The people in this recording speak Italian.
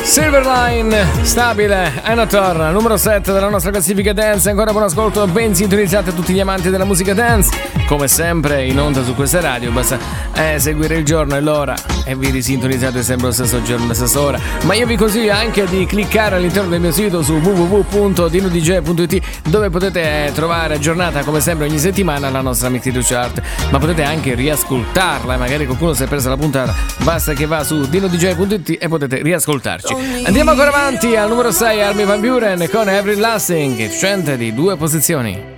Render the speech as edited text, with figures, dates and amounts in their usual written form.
Silverline, stabile, Anator, numero 7 della nostra classifica dance. Ancora buon ascolto, ben sintonizzati a tutti gli amanti della musica dance. Come sempre in onda su questa radio, basta seguire il giorno e l'ora e vi risintonizzate sempre lo stesso giorno, la stessa ora. Ma io vi consiglio anche di cliccare all'interno del mio sito su www.dinodj.it, dove potete trovare aggiornata come sempre ogni settimana la nostra Mix Radio Chart, ma potete anche riascoltarla, magari qualcuno si è persa la puntata, basta che va su dinodj.it e potete riascoltarci. Andiamo ancora avanti al numero 6, Armin van Buuren con Everlasting, che scende di 2 posizioni.